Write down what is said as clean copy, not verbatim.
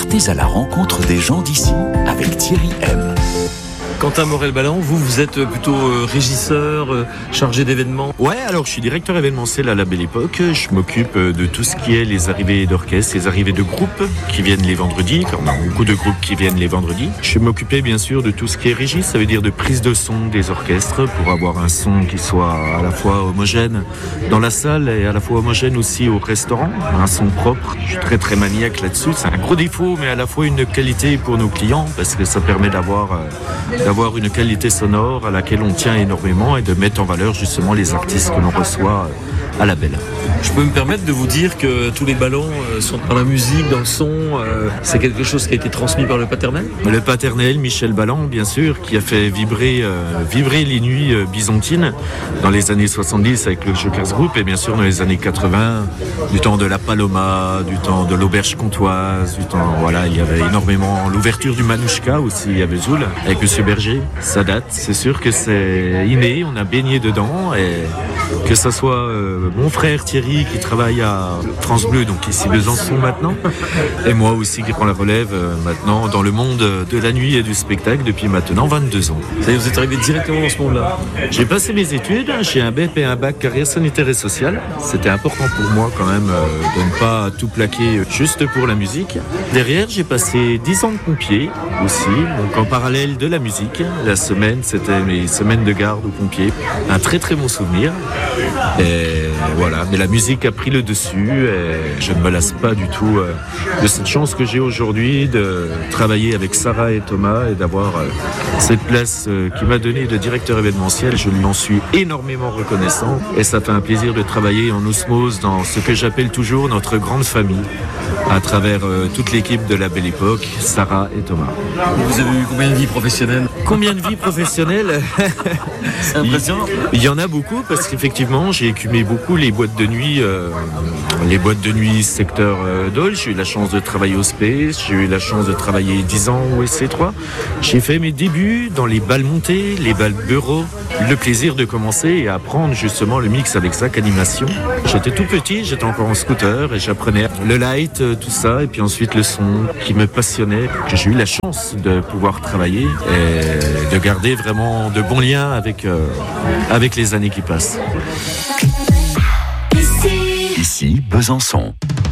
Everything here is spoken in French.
Partez à la rencontre des gens d'ici avec Thierry M. Quentin Morel-Balland, vous êtes plutôt régisseur, chargé d'événements. Ouais, alors je suis directeur événementiel à la Belle Époque. Je m'occupe de tout ce qui est les arrivées d'orchestres, les arrivées de groupes qui viennent les vendredis, car on a beaucoup de groupes qui viennent les vendredis. Je m'occupais bien sûr de tout ce qui est régie, ça veut dire de prise de son des orchestres pour avoir un son qui soit à la fois homogène dans la salle et à la fois homogène aussi au restaurant, un son propre. Je suis très maniaque là-dessus. C'est un gros défaut, mais à la fois une qualité pour nos clients parce que ça permet d'avoir une qualité sonore à laquelle on tient énormément et de mettre en valeur justement les artistes que l'on reçoit à la Belle. Je peux me permettre de vous dire que tous les ballons sont dans la musique, dans le son. C'est quelque chose qui a été transmis par le paternel. Le paternel, Michel Balland, bien sûr, qui a fait vibrer les nuits byzantines dans les années 70 avec le Jokers Group et bien sûr dans les années 80, du temps de la Paloma, du temps de l'Auberge Comtoise, du temps, voilà, il y avait énormément l'ouverture du Manouchka aussi à Vesoul avec Monsieur Berger. Ça date, c'est sûr que c'est inné, on a baigné dedans et que ça soit mon frère Thierry qui travaille à France Bleu, donc ici Besançon maintenant, et moi aussi qui prends la relève maintenant dans le monde de la nuit et du spectacle depuis maintenant 22 ans. Ça y est, vous êtes arrivé directement dans ce monde-là. J'ai passé mes études, j'ai un BEP et un bac carrière sanitaire et sociale. C'était important pour moi quand même de ne pas tout plaquer juste pour la musique. Derrière, j'ai passé 10 ans de pompier aussi, donc en parallèle de la musique. La semaine, c'était mes semaines de garde aux pompiers. Un très bon souvenir. Et voilà, mais la musique a pris le dessus et je ne me lasse pas du tout de cette chance que j'ai aujourd'hui de travailler avec Sarah et Thomas et d'avoir cette place qui m'a donné de directeur événementiel. Je lui en suis énormément reconnaissant et ça fait un plaisir de travailler en osmose dans ce que j'appelle toujours notre grande famille à travers toute l'équipe de la Belle Époque, Sarah et Thomas. Vous avez eu combien de vies professionnelles ? Combien de vies professionnelles ? C'est impressionnant. Il y en a beaucoup parce qu'effectivement j'ai écumé beaucoup les boîtes de nuit secteur Dole. J'ai eu la chance de travailler au Space, j'ai eu la chance de travailler 10 ans au SC3. J'ai fait mes débuts dans les balles montées, les balles bureau. Le plaisir de commencer et apprendre justement le mix avec Zach Animation. J'étais tout petit, j'étais encore en scooter et j'apprenais le light, tout ça, et puis ensuite le son qui me passionnait. J'ai eu la chance de pouvoir travailler et de garder vraiment de bons liens avec les années qui passent. Ici, Besançon.